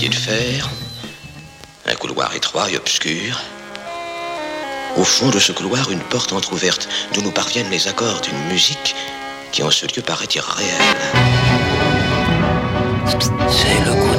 escaliers de fer, un couloir étroit et obscur. Au fond de ce couloir, une porte entr'ouverte d'où nous parviennent les accords d'une musique qui en ce lieu paraît irréelle. C'est le